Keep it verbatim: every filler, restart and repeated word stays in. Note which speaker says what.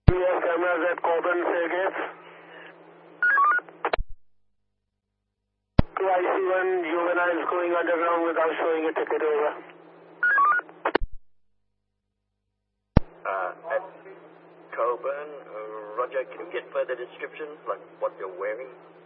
Speaker 1: We have cameras at Coburn Fairgates. two I C one juveniles going underground without showing a ticket, over.
Speaker 2: Uh, at Coburn, uh, Roger, can you get further descriptions, like what you're wearing?